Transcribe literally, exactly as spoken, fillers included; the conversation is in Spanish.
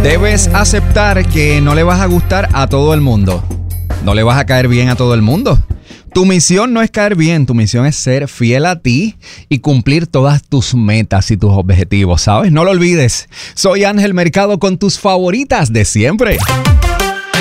Debes aceptar que no le vas a gustar a todo el mundo. No le vas a caer bien a todo el mundo. Tu misión no es caer bien, tu misión es ser fiel a ti y cumplir todas tus metas y tus objetivos, ¿sabes? No lo olvides. Soy Ángel Mercado con tus favoritas de siempre.